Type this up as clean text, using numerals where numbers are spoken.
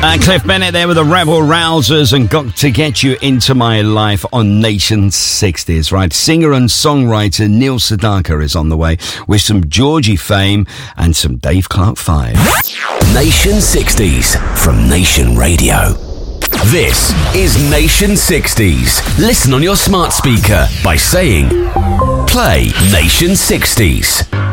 Cliff Bennett there with the Rebel Rousers and Got to Get You Into My Life on Nation 60s, right? Singer and songwriter Neil Sedaka is on the way with some Georgie fame and some Dave Clark 5. Nation 60s from Nation Radio. This is Nation 60s. Listen on your smart speaker by saying, play Nation 60s.